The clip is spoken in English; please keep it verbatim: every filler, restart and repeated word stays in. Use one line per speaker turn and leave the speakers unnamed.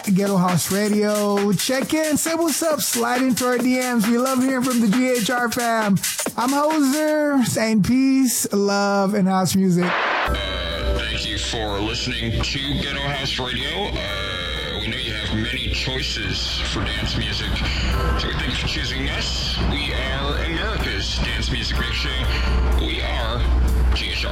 at Ghetto House Radio. Check in, say what's up, slide into our D Ms. We love hearing from the G H R fam. I'm Hoser, saying peace, love, and house music.
Uh, thank you for listening to Ghetto House Radio. Uh, we know you have many choices for dance music, so thank you for choosing us. We are America's dance music mix show. We are G H R.